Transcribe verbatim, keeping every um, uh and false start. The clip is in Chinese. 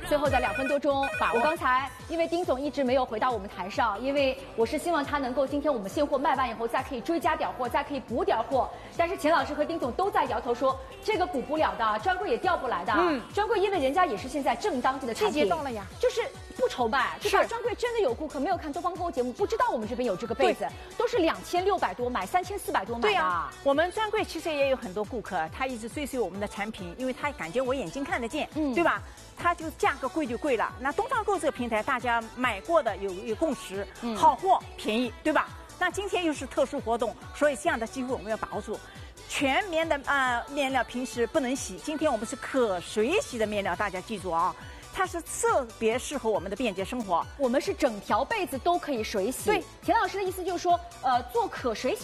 最后在两分多钟，我刚才因为丁总一直没有回到我们台上，因为我是希望他能够今天我们现货卖完以后再可以追加点货，再可以补点货。但是钱老师和丁总都在摇头说这个补不了的，专柜也调不来的。嗯，专柜因为人家也是现在正当季的产品， 季节到了呀， 就是不愁卖，对吧？专柜真的有顾客没有看东方购物节目，不知道我们这边有这个被子，都是两千六百多买，三千四百多买的。 对呀，我们专柜其实也有很多顾客，他一直追随我们的产品，因为他感觉我眼睛看得见，嗯，对吧？它就价格贵就贵了。那东方购这个平台，大家买过的有有共识，嗯、好货便宜，对吧？那今天又是特殊活动，所以这样的机会我们要把握住。全棉的啊、呃、面料平时不能洗，今天我们是可水洗的面料，大家记住啊，它是特别适合我们的便捷生活。 我们是整条被子都可以水洗。对，田老师的意思就是说，呃，做可水洗。